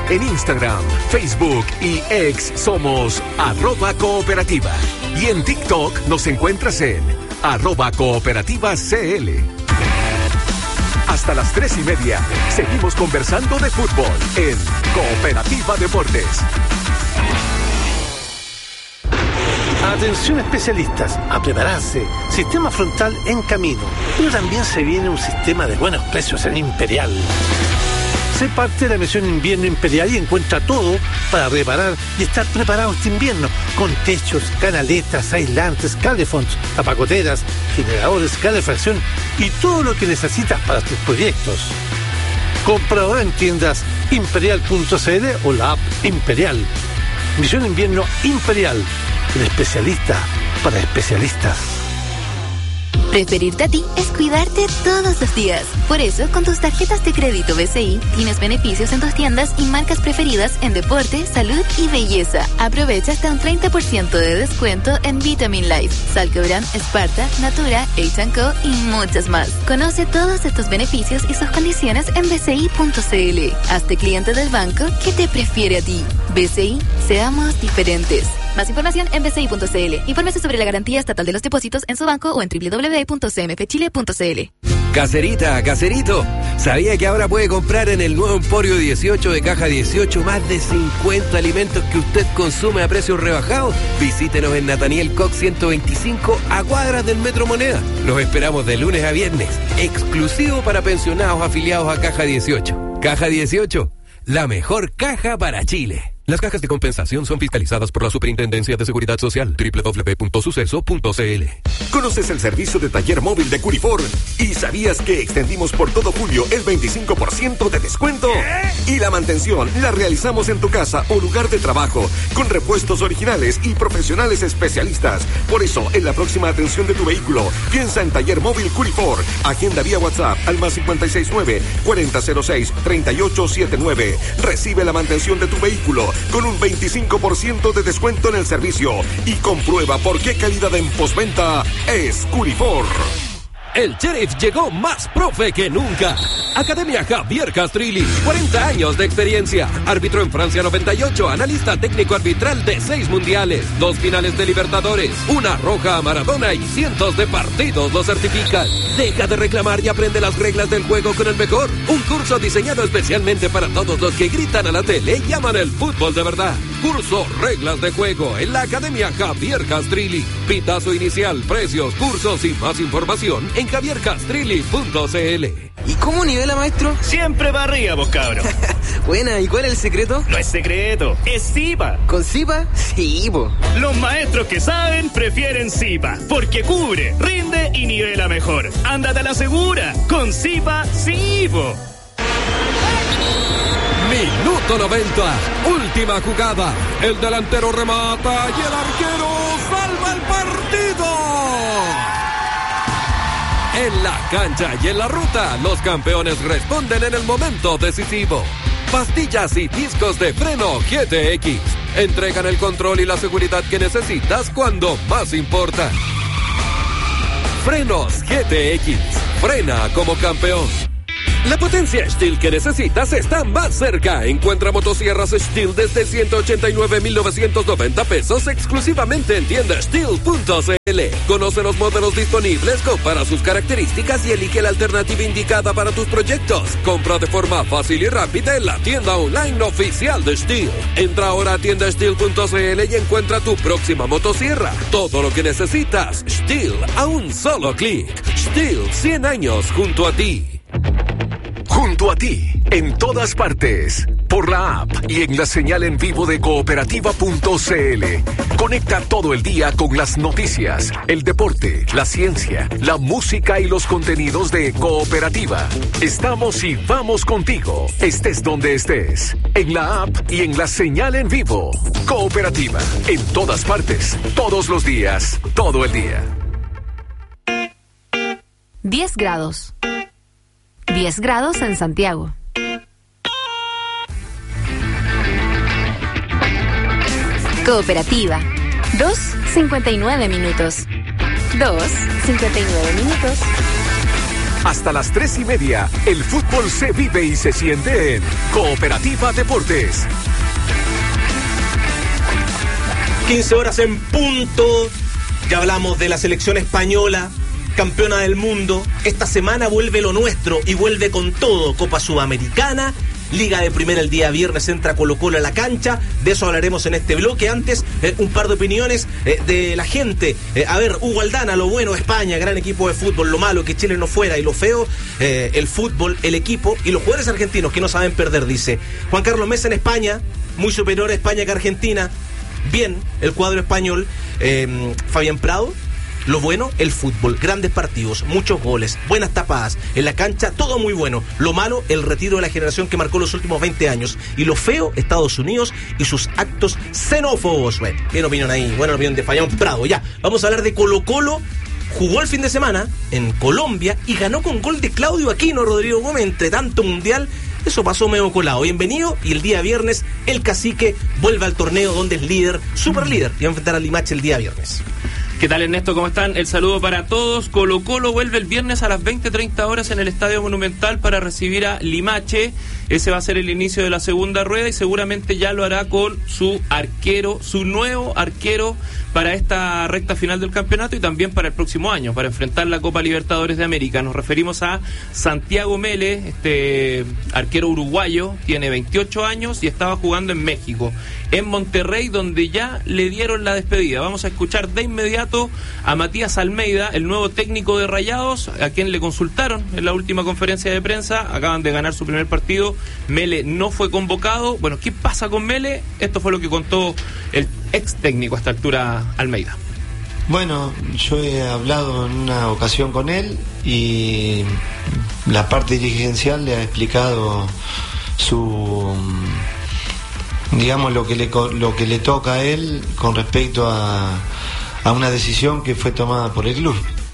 En Instagram, Facebook y X somos @cooperativa. Y en TikTok nos encuentras en @cooperativacl. Hasta las 3:30 seguimos conversando de fútbol en Cooperativa Deportes. Atención especialistas, a prepararse. Sistema frontal en camino, pero también se viene un sistema de buenos precios en Imperial. Sé parte de la misión Invierno Imperial y encuentra todo para reparar y estar preparado este invierno, con techos, canaletas, aislantes, calefonds, tapacoteras, generadores, calefacción y todo lo que necesitas para tus proyectos. Compra ahora en tiendas imperial.cl o la app Imperial. Misión Invierno Imperial, el especialista para especialistas. Preferirte a ti es cuidarte todos los días. Por eso, con tus tarjetas de crédito BCI, tienes beneficios en tus tiendas y marcas preferidas en deporte, salud y belleza. Aprovecha hasta un 30% de descuento en Vitamin Life, Salcobran, Sparta, Natura, H&Co y muchas más. Conoce todos estos beneficios y sus condiciones en bci.cl. Hazte cliente del banco que te prefiere a ti. BCI, seamos diferentes. Más información en bci.cl. Infórmese sobre la garantía estatal de los depósitos en su banco o en www.cmfchile.cl. Caserita, caserito, ¿sabía que ahora puede comprar en el nuevo Emporio 18 de Caja 18 más de 50 alimentos que usted consume a precios rebajados? Visítenos en Nathaniel Cox 125 a cuadras del Metro Moneda. Los esperamos de lunes a viernes, exclusivo para pensionados afiliados a Caja 18. Caja 18, la mejor caja para Chile. Las cajas de compensación son fiscalizadas por la Superintendencia de Seguridad Social. www.suceso.cl. ¿Conoces el servicio de taller móvil de Curifor? ¿Y sabías que extendimos por todo julio el 25% de descuento? ¿Qué? Y la mantención la realizamos en tu casa o lugar de trabajo, con repuestos originales y profesionales especialistas. Por eso, en la próxima atención de tu vehículo, piensa en Taller Móvil Curifor. Agenda vía WhatsApp al +569 4006 3879. Recibe la mantención de tu vehículo con un 25% de descuento en el servicio y comprueba por qué calidad en postventa es Curifor. El Sheriff llegó más profe que nunca. Academia Javier Castrilli, 40 años de experiencia. Árbitro en Francia 98, analista técnico arbitral de 6 mundiales, 2 finales de Libertadores, una roja a Maradona y cientos de partidos lo certifican. Deja de reclamar y aprende las reglas del juego con el mejor. Un curso diseñado especialmente para todos los que gritan a la tele y aman el fútbol de verdad. Curso Reglas de Juego en la Academia Javier Castrilli. Pitazo inicial, precios, cursos y más información en javiercastrilli.cl. ¿Y cómo nivela, maestro? Siempre para arriba, vos cabros. Buena, ¿y cuál es el secreto? No es secreto, es Zipa. ¿Con Zipa? Sí, po. Los maestros que saben prefieren Zipa, porque cubre, rinde y nivela mejor. Ándate a la segura, con Zipa, sí, po. Minuto 90, última jugada. El delantero remata y el arquero salva el partido. En la cancha y en la ruta, los campeones responden en el momento decisivo. Pastillas y discos de freno GTX entregan el control y la seguridad que necesitas cuando más importa. Frenos GTX, frena como campeón. La potencia Stihl que necesitas está más cerca. Encuentra motosierras Stihl desde 189,990 pesos exclusivamente en tienda Stihl.cl. Conoce los modelos disponibles, compara sus características y elige la alternativa indicada para tus proyectos. Compra de forma fácil y rápida en la tienda online oficial de Stihl. Entra ahora a tienda Stihl.cl y encuentra tu próxima motosierra. Todo lo que necesitas, Stihl a un solo clic. Stihl, 100 años junto a ti. Junto a ti, en todas partes, por la app y en la señal en vivo de cooperativa.cl. Conecta todo el día con las noticias, el deporte, la ciencia, la música y los contenidos de Cooperativa. Estamos y vamos contigo, estés donde estés, en la app y en la señal en vivo. Cooperativa, en todas partes, todos los días, todo el día. 10 grados. 10 grados en Santiago. Cooperativa. 2:59 minutos. 2:59 minutos. Hasta las 3:30, el fútbol se vive y se siente en Cooperativa Deportes. 15 horas en punto. Ya hablamos de la selección española, campeona del mundo. Esta semana vuelve lo nuestro y vuelve con todo. Copa Sudamericana, Liga de Primera el día viernes entra Colo-Colo a la cancha. De eso hablaremos en este bloque. Antes, un par de opiniones de la gente. A ver, Hugo Aldana, lo bueno, España, gran equipo de fútbol. Lo malo, que Chile no fuera. Y lo feo, el fútbol, el equipo y los jugadores argentinos que no saben perder, dice Juan Carlos Mesa. En España, muy superior a España que Argentina. Bien, el cuadro español. Fabián Prado, lo bueno, el fútbol, grandes partidos, muchos goles, buenas tapadas, en la cancha todo muy bueno. Lo malo, el retiro de la generación que marcó los últimos 20 años. Y lo feo, Estados Unidos y sus actos xenófobos. Bueno, bien opinión ahí, buena opinión de Fabián Prado. Ya, vamos a hablar de Colo-Colo. Jugó el fin de semana en Colombia y ganó con gol de Claudio Aquino, Rodrigo Gómez, entre tanto mundial. Eso pasó medio colado. Bienvenido. Y el día viernes el Cacique vuelve al torneo donde es líder, super líder, y va a enfrentar a Limache el día viernes. ¿Qué tal, Ernesto? ¿Cómo están? El saludo para todos. Colo-Colo vuelve el viernes a las 20:30 horas en el Estadio Monumental para recibir a Limache. Ese va a ser el inicio de la segunda rueda y seguramente ya lo hará con su arquero, su nuevo arquero para esta recta final del campeonato y también para el próximo año, para enfrentar la Copa Libertadores de América. Nos referimos a Santiago Mele, este arquero uruguayo, tiene 28 años y estaba jugando en México, en Monterrey, donde ya le dieron la despedida. Vamos a escuchar de inmediato a Matías Almeida, el nuevo técnico de Rayados, a quien le consultaron en la última conferencia de prensa. Acaban de ganar su primer partido, Mele no fue convocado. Bueno, ¿qué pasa con Mele? Esto fue lo que contó el ex técnico a esta altura, Almeida. Bueno, yo he hablado en una ocasión con él y la parte dirigencial le ha explicado su, digamos, lo que le toca a él con respecto a una decisión que fue tomada por el club.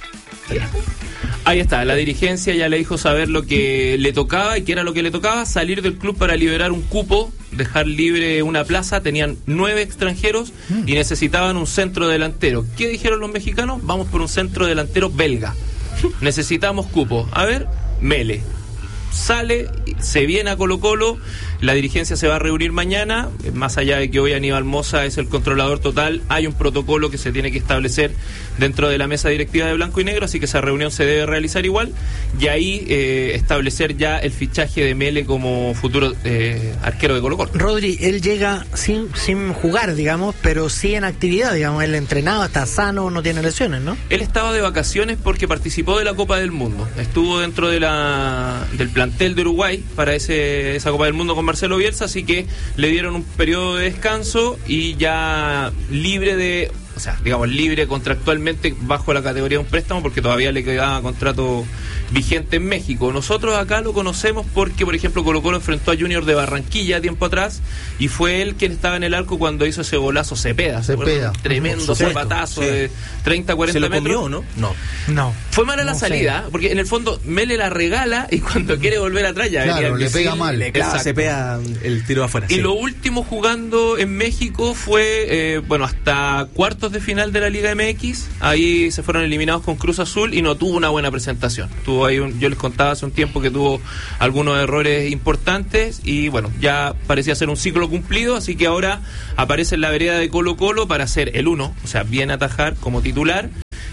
Ahí está, la dirigencia ya le dijo saber lo que le tocaba. ¿Y qué era lo que le tocaba? Salir del club para liberar un cupo, dejar libre una plaza. Tenían 9 extranjeros y necesitaban un centro delantero. ¿Qué dijeron los mexicanos? Vamos por un centro delantero belga. Necesitamos cupo. A ver, Mele sale, se viene a Colo-Colo. La dirigencia se va a reunir mañana. Más allá de que hoy Aníbal Mosa es el controlador total, hay un protocolo que se tiene que establecer dentro de la mesa directiva de Blanco y Negro, así que esa reunión se debe realizar igual y ahí establecer ya el fichaje de Mele como futuro arquero de Colo-Colo. Rodri, él llega sin jugar, digamos, pero sí en actividad, digamos. Él entrenaba, está sano, no tiene lesiones, ¿no? Él estaba de vacaciones porque participó de la Copa del Mundo. Estuvo dentro de del plantel de Uruguay para esa Copa del Mundo con Marcelo Bielsa, así que le dieron un periodo de descanso y ya libre contractualmente bajo la categoría de un préstamo, porque todavía le quedaba contrato vigente en México. Nosotros acá lo conocemos porque, por ejemplo, Colo-Colo enfrentó a Junior de Barranquilla tiempo atrás y fue él quien estaba en el arco cuando hizo ese golazo Cepeda. Tremendo zapatazo de 30, 40 metros. ¿Se lo comió, no? No. Fue mala la salida, porque en el fondo Mele la regala y cuando quiere volver atrás ya le pega mal. Le clava Cepeda el tiro afuera. Y lo último jugando en México fue, hasta cuartos de final de la Liga MX. Ahí se fueron eliminados con Cruz Azul y no tuvo una buena presentación. Tuvo ahí yo les contaba hace un tiempo que tuvo algunos errores importantes y bueno, ya parecía ser un ciclo cumplido, así que ahora aparece en la vereda de Colo-Colo para ser el 1, o sea, bien atajar como titular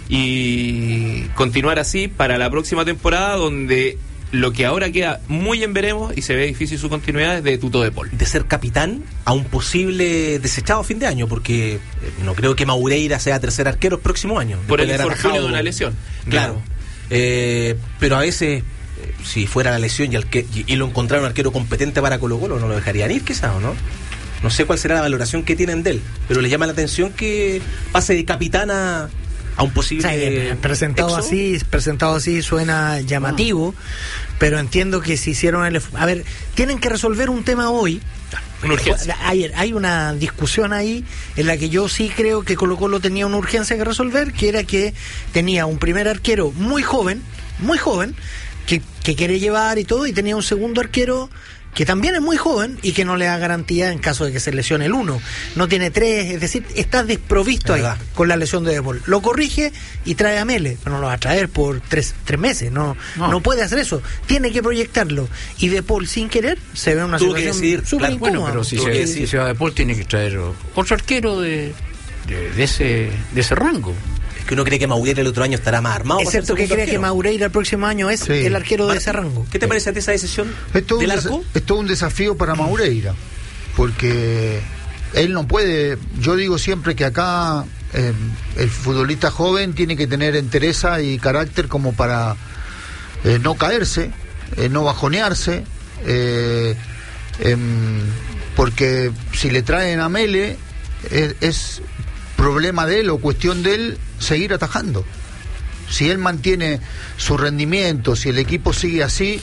y continuar así para la próxima temporada, donde lo que ahora queda muy en veremos y se ve difícil su continuidad es de Tuto de Paul. De ser capitán a un posible desechado a fin de año, porque no creo que Maureira sea tercer arquero el próximo año. Por el infortunio de una lesión. Claro. Pero a veces, si fuera la lesión y lo encontraron un arquero competente para Colo-Colo, no lo dejarían ir quizás, ¿o no? No sé cuál será la valoración que tienen de él, pero le llama la atención que pase de capitán a un posible presentado así suena llamativo, pero entiendo que si hicieron a ver, tienen que resolver un tema hoy. Una urgencia. Hay una discusión ahí en la que yo sí creo que Colo-Colo tenía una urgencia que resolver, que era que tenía un primer arquero muy joven, que quiere llevar y todo, y tenía un segundo arquero que también es muy joven y que no le da garantía en caso de que se lesione el 1. No tiene 3, es decir, está desprovisto ahí con la lesión de De Paul. Lo corrige y trae a Mele, pero no lo va a traer por 3 meses. No puede hacer eso. Tiene que proyectarlo. Y De Paul, sin querer, se ve en una situación súper incómoda. Bueno, pero si se va De Paul, tiene que traer otro arquero de ese rango. Es que uno cree que Maureira el otro año estará más armado. Es cierto que cree que Maureira el próximo año es el arquero de ese rango. ¿Qué te parece a ti esa decisión del arco? Es todo un desafío para Maureira, porque él no puede. Yo digo siempre que acá el futbolista joven tiene que tener entereza y carácter como para no caerse, no bajonearse, porque si le traen a Mele es problema de él o cuestión de él seguir atajando. Si él mantiene su rendimiento, si el equipo sigue así,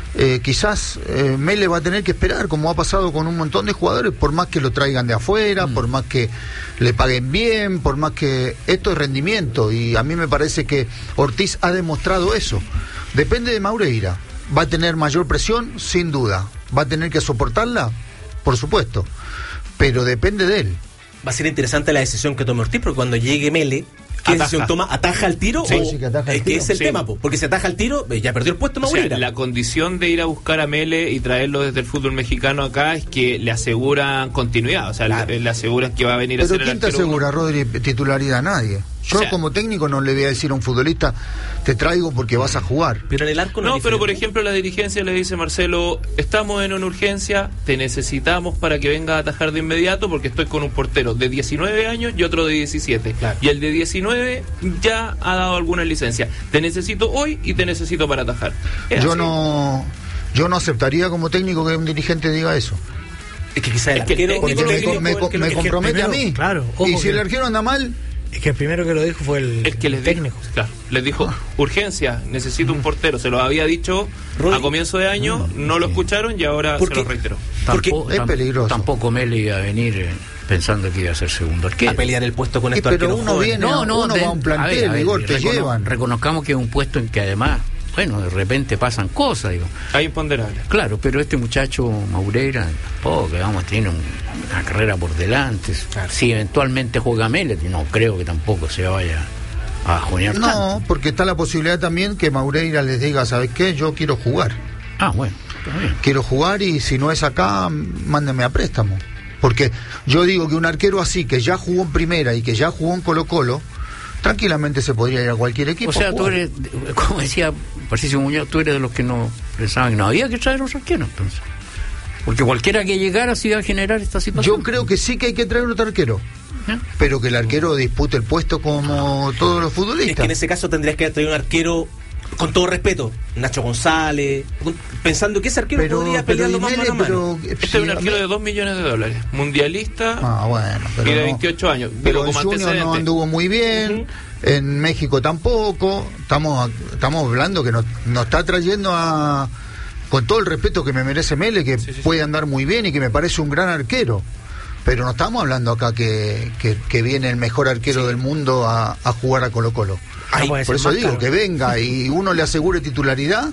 quizás Mele va a tener que esperar, como ha pasado con un montón de jugadores, por más que lo traigan de afuera, por más que le paguen bien, por más que esto es rendimiento, y a mí me parece que Ortiz ha demostrado eso. Depende de Maureira. ¿Va a tener mayor presión? Sin duda. ¿Va a tener que soportarla? Por supuesto. Pero depende de él. Va a ser interesante la decisión que tome Ortiz, porque cuando llegue Mele, ¿qué decisión toma? ¿Ataja al tiro? Sí, que ataja al tiro. Es el tema, porque si ataja al tiro, ya perdió el puesto Maureira. O sea, la condición de ir a buscar a Mele y traerlo desde el fútbol mexicano acá es que le aseguran continuidad, o sea, le aseguran que va a venir a ser el arquero. ¿Pero quién te asegura, Rodri, titularidad? Nadie. Yo como técnico no le voy a decir a un futbolista, te traigo porque vas a jugar. Pero en el arco no, pero por ejemplo la dirigencia le dice, Marcelo, estamos en una urgencia, te necesitamos para que vengas a atajar de inmediato porque estoy con un portero de 19 años y otro de 17. Claro. Y el de 19 ya ha dado alguna licencia. Te necesito hoy y te necesito para atajar. Yo no aceptaría como técnico que un dirigente diga eso. Es que quizás el arquero me compromete a mí. Claro, y si el arquero anda mal... Es que el primero que lo dijo fue el que les técnico. Claro, les dijo, urgencia, necesito un portero. Se lo había dicho a comienzo de año, no lo escucharon y ahora se lo reiteró. Porque es peligroso. Tampoco Mele iba a venir pensando que iba a ser segundo arquero. A pelear el puesto con estos arqueros uno jóvenes. Uno va a un plantel, Igor, te llevan. Reconozcamos que es un puesto en que además, bueno, de repente pasan cosas, digo. Hay imponderables. Claro, pero este muchacho Maureira, tampoco, vamos, tiene una carrera por delante. Claro. Si eventualmente juega Mele, no creo que tampoco se vaya a bajonear tanto. No, porque está la posibilidad también que Maureira les diga, ¿sabes qué? Yo quiero jugar. Bueno, está bien. Quiero jugar y si no es acá, mándenme a préstamo. Porque yo digo que un arquero así, que ya jugó en primera y que ya jugó en Colo-Colo, tranquilamente se podría ir a cualquier equipo. O sea, tú eres, como decía Patricio Muñoz, tú eres de los que no pensaban que no había que traer los arqueros, entonces. Porque cualquiera que llegara se iba a generar esta situación. Yo creo que sí que hay que traer otro arquero. Pero que el arquero dispute el puesto como todos los futbolistas. Es que en ese caso tendrías que traer un arquero, con todo respeto, Nacho González, pensando que ese arquero podría pelearlo más mano a mano. Este es un arquero de $2 millones, mundialista y de 28 años. Pero el Junior no anduvo muy bien, en México tampoco. Estamos hablando que nos está trayendo a... Con todo el respeto que me merece Mele, que puede andar muy bien y que me parece un gran arquero. Pero no estamos hablando acá que viene el mejor arquero del mundo a jugar a Colo-Colo. Por eso digo, que venga y uno le asegure titularidad.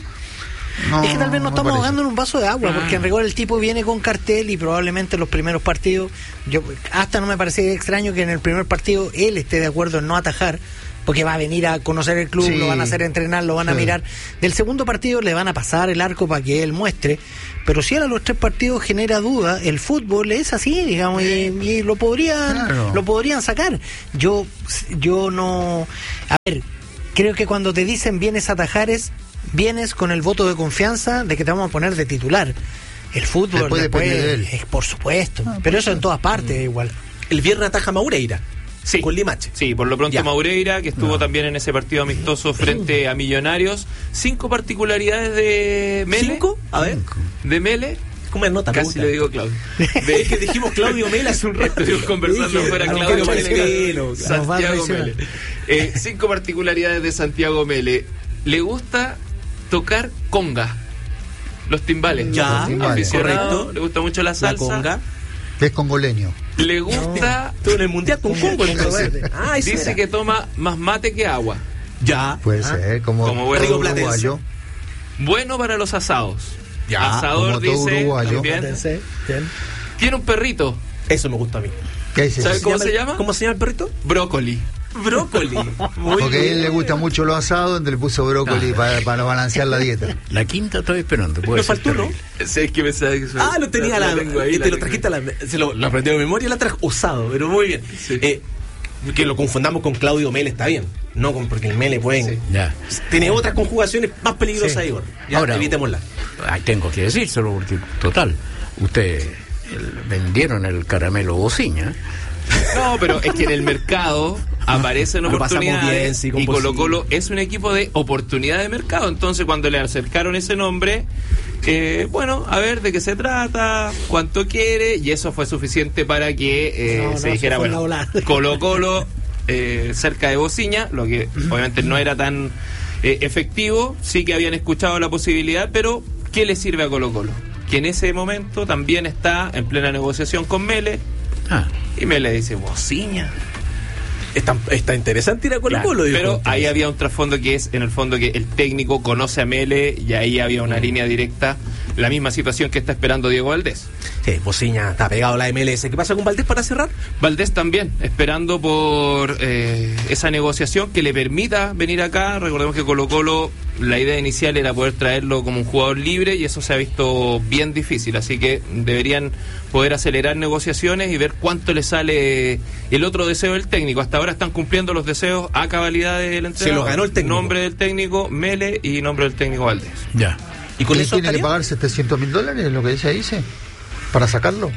Es que tal vez no estamos ahogando en un vaso de agua, porque en rigor el tipo viene con cartel y probablemente en los primeros partidos, hasta no me parece extraño que en el primer partido él esté de acuerdo en no atajar, porque va a venir a conocer el club, lo van a hacer entrenar, lo van a mirar. Del segundo partido le van a pasar el arco para que él muestre, pero si él a los 3 partidos genera duda, el fútbol es así, digamos, y lo podrían sacar. Yo no... A ver, creo que cuando te dicen vienes a atajar vienes con el voto de confianza de que te vamos a poner de titular. El fútbol después de él. Por supuesto, pero eso en todas partes igual. El viernes ataja Maureira. Sí, con Limache. Sí, por lo pronto Maureira, que estuvo también en ese partido amistoso frente a Millonarios. 5 particularidades de Mele. ¿5? A ver. De Mele. ¿Cómo es nota? Casi le digo Claudio. Es que dijimos Claudio Mele hace un rato. Estuvimos conversando fuera Claudio Mele. Santiago Mele. 5 particularidades de Santiago Mele. Le gusta tocar conga. Los timbales. Correcto. Le gusta mucho la salsa. La conga. Es congoleño. Le gusta... Todo en el mundial con Congo, entonces. Dice que toma más mate que agua. Puede ser, como buen uruguayo. Bueno para los asados. Ya, asador, como todo dice. uruguayo. También. Tiene un perrito. Eso me gusta a mí. ¿Sabes cómo se llama? ¿Cómo se llama el perrito? Brócoli. Brócoli. Porque a él le gusta mucho los asados, donde le puso brócoli para balancear la dieta. La quinta estoy esperando. Me faltó uno. Es que me sabe que lo tenía y te lo trajiste se lo aprendí de memoria y la trajo usado, pero muy bien. Sí. Que lo confundamos con Claudio Mele está bien. No porque el Mele pueden. Ya. Tiene otras conjugaciones más peligrosas, Igor. Ya, ahora, evitémosla. Tengo que decírselo porque, total, ustedes vendieron el caramelo Bociña. No, pero es que en el mercado aparecen oportunidades y Colo-Colo es un equipo de oportunidad de mercado. Entonces, cuando le acercaron ese nombre, a ver de qué se trata, cuánto quiere, y eso fue suficiente para que se dijera, Colo-Colo cerca de Bociña, lo que obviamente no era tan efectivo. Sí que habían escuchado la posibilidad, pero ¿qué le sirve a Colo-Colo? Que en ese momento también está en plena negociación con Mele. Y Mele dice, Bociña. Está interesante ir a Colo-Colo. Pero ahí había un trasfondo que es, en el fondo, que el técnico conoce a Mele y ahí había una línea directa. La misma situación que está esperando Diego Valdés. Sí, Bociña está pegado a la MLS. ¿Qué pasa con Valdés para cerrar? Valdés también, esperando por esa negociación que le permita venir acá. Recordemos que Colo-Colo, la idea inicial era poder traerlo como un jugador libre y eso se ha visto bien difícil. Así que deberían poder acelerar negociaciones y ver cuánto le sale el otro deseo del técnico. Hasta ahora están cumpliendo los deseos a cabalidad del entrenador. Se lo ganó el técnico. Nombre del técnico Mele y nombre del técnico Valdés. Ya. ¿Y con eso tiene que pagar $700.000, es lo que ella dice, para sacarlo?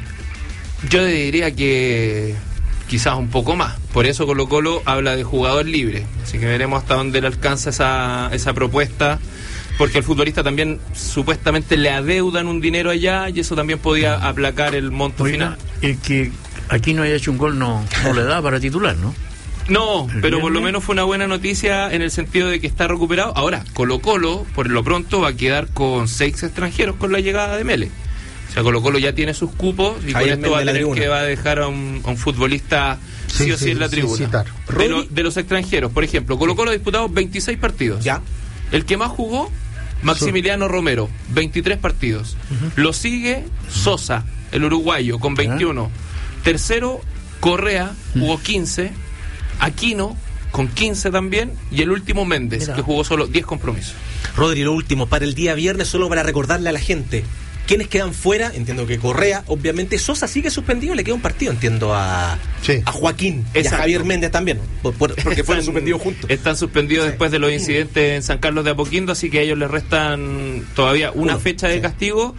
Yo diría que quizás un poco más. Por eso Colo-Colo habla de jugador libre. Así que veremos hasta dónde le alcanza esa propuesta. Porque el futbolista también supuestamente le adeudan un dinero allá y eso también podía aplacar el monto final. El que aquí no haya hecho un gol no le da para titular, ¿no? No, pero por lo menos fue una buena noticia en el sentido de que está recuperado. Ahora, Colo-Colo, por lo pronto, va a quedar con 6 extranjeros con la llegada de Mele. O sea, Colo-Colo ya tiene sus cupos y con esto va a tener que dejar a un futbolista sí o sí en la tribuna. De los extranjeros, por ejemplo, Colo-Colo ha disputado 26 partidos. Ya. El que más jugó, Maximiliano Romero, 23 partidos. Lo sigue Sosa, el uruguayo, con 21. Tercero, Correa, jugó 15. Aquino con 15 también, y el último Méndez, que jugó solo 10 compromisos. Rodri, lo último, para el día viernes, solo para recordarle a la gente, ¿quiénes quedan fuera? Entiendo que Correa, obviamente. Sosa sigue suspendido, le queda un partido, entiendo, a Joaquín. Exacto. Y a Javier Méndez también, porque fueron suspendidos juntos. Están suspendidos después de los incidentes en San Carlos de Apoquindo, así que a ellos les restan todavía una fecha de castigo.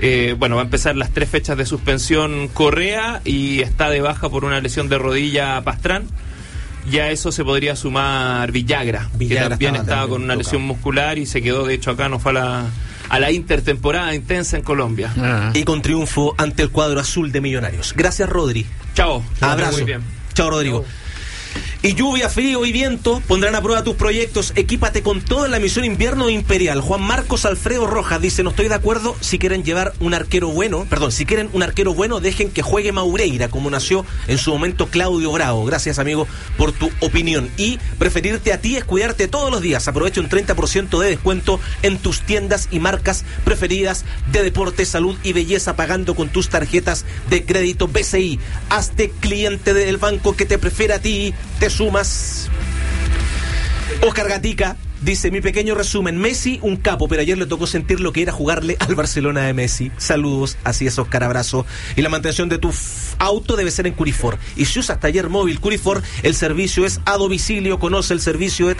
Va a empezar las 3 fechas de suspensión Correa, y está de baja por una lesión de rodilla Pastrán. Ya eso se podría sumar Villagra que también estaba con una lesión muscular y se quedó, de hecho acá no fue a la intertemporada intensa en Colombia. Y con triunfo ante el cuadro azul de Millonarios. Gracias, Rodri. Chao. Abrazo. Muy bien. Chao, Rodrigo. Y lluvia, frío y viento pondrán a prueba tus proyectos. Equípate con toda la misión invierno Imperial. Juan Marcos Alfredo Rojas dice: no estoy de acuerdo. Si quieren un arquero bueno, dejen que juegue Maureira, como nació en su momento Claudio Bravo. Gracias, amigo, por tu opinión. Y preferirte a ti es cuidarte todos los días. Aprovecha un 30% de descuento en tus tiendas y marcas preferidas de deporte, salud y belleza, pagando con tus tarjetas de crédito BCI. Hazte cliente del banco que te prefiere a ti. Te sumas. Oscar Gatica dice: mi pequeño resumen, Messi un capo, pero ayer le tocó sentir lo que era jugarle al Barcelona de Messi. Saludos, así es, Oscar, abrazo. Y la mantención de tu auto debe ser en Curifor. Y si usas taller móvil Curifor, el servicio es a domicilio. Conoce el servicio de